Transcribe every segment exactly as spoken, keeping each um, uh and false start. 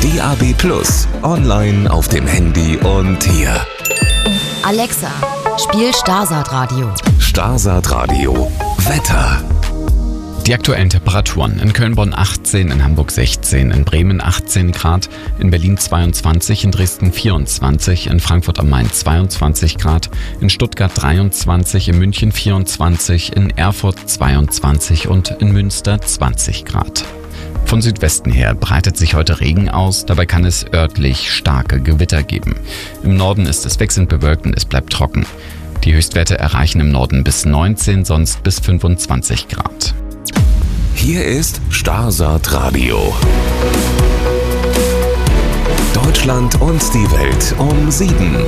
D A B plus, online auf dem Handy und hier. Alexa, spiel Starsat Radio. Starsat Radio. Wetter. Die aktuellen Temperaturen: in Köln-Bonn achtzehn, in Hamburg sechzehn, in Bremen achtzehn Grad, in Berlin zweiundzwanzig, in Dresden vierundzwanzig, in Frankfurt am Main zweiundzwanzig Grad, in Stuttgart dreiundzwanzig, in München vierundzwanzig, in Erfurt zweiundzwanzig und in Münster zwanzig Grad. Von Südwesten her breitet sich heute Regen aus, dabei kann es örtlich starke Gewitter geben. Im Norden ist es wechselnd bewölkt und es bleibt trocken. Die Höchstwerte erreichen im Norden bis neunzehn, sonst bis fünfundzwanzig Grad. Hier ist Starsat Radio. Deutschland und die Welt um sieben.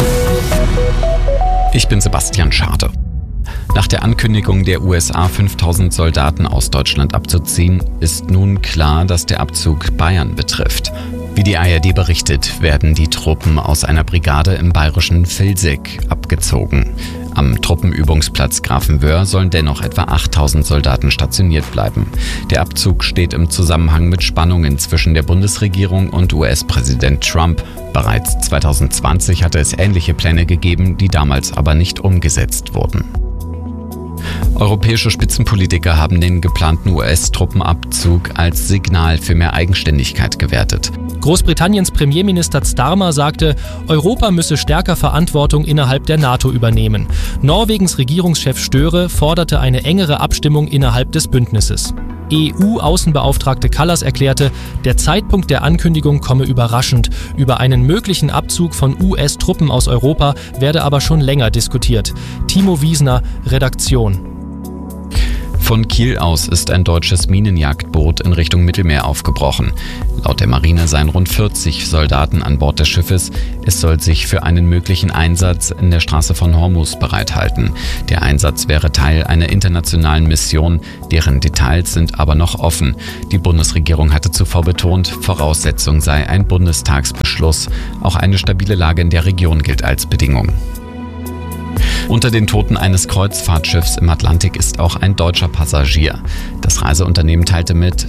Ich bin Sebastian Schade. Nach der Ankündigung der U S A, fünftausend Soldaten aus Deutschland abzuziehen, ist nun klar, dass der Abzug Bayern betrifft. Wie die A R D berichtet, werden die Truppen aus einer Brigade im bayerischen Vilseck abgezogen. Am Truppenübungsplatz Grafenwöhr sollen dennoch etwa achttausend Soldaten stationiert bleiben. Der Abzug steht im Zusammenhang mit Spannungen zwischen der Bundesregierung und U S-Präsident Trump. Bereits zweitausendzwanzig hatte es ähnliche Pläne gegeben, die damals aber nicht umgesetzt wurden. Europäische Spitzenpolitiker haben den geplanten U S-Truppenabzug als Signal für mehr Eigenständigkeit gewertet. Großbritanniens Premierminister Starmer sagte, Europa müsse stärker Verantwortung innerhalb der NATO übernehmen. Norwegens Regierungschef Støre forderte eine engere Abstimmung innerhalb des Bündnisses. E U-Außenbeauftragte Kallas erklärte, der Zeitpunkt der Ankündigung komme überraschend. Über einen möglichen Abzug von U S-Truppen aus Europa werde aber schon länger diskutiert. Timo Wiesner, Redaktion. Von Kiel aus ist ein deutsches Minenjagdboot in Richtung Mittelmeer aufgebrochen. Laut der Marine seien rund vierzig Soldaten an Bord des Schiffes. Es soll sich für einen möglichen Einsatz in der Straße von Hormuz bereithalten. Der Einsatz wäre Teil einer internationalen Mission, deren Details sind aber noch offen. Die Bundesregierung hatte zuvor betont, Voraussetzung sei ein Bundestagsbeschluss. Auch eine stabile Lage in der Region gilt als Bedingung. Unter den Toten eines Kreuzfahrtschiffs im Atlantik ist auch ein deutscher Passagier. Das Reiseunternehmen teilte mit,